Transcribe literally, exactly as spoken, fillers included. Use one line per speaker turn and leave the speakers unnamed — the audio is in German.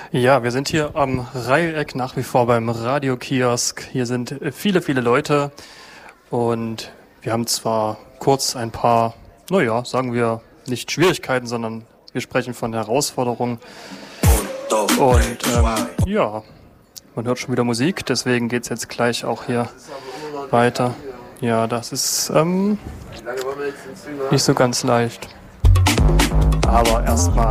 Ja, wir sind hier am Reileck nach wie vor beim Radiokiosk. Hier sind viele, viele Leute und wir haben zwar kurz ein paar, naja, sagen wir nicht Schwierigkeiten, sondern wir sprechen von Herausforderungen. Und ähm, ja, man hört schon wieder Musik, deswegen geht es jetzt gleich auch hier weiter. Ja, das ist ähm, nicht so ganz leicht. Aber erstmal